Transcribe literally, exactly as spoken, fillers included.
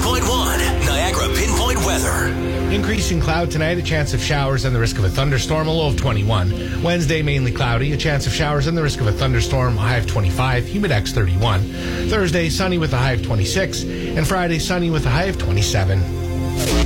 point one, Niagara Pinpoint Weather. Increasing cloud tonight, a chance of showers and the risk of a thunderstorm, a low of twenty-one. Wednesday, mainly cloudy, a chance of showers and the risk of a thunderstorm, a high of twenty-five, humidex thirty-one. Thursday, sunny with a high of twenty-six. And Friday, sunny with a high of twenty-seven.